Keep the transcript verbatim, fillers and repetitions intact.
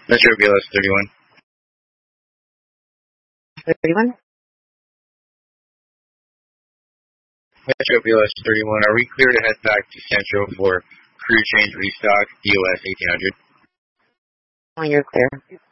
Metro B L S thirty-one. thirty-one? Metro B L S thirty-one, are we clear to head back to Central for crew change restock, D O S eighteen hundred? Oh, you're clear.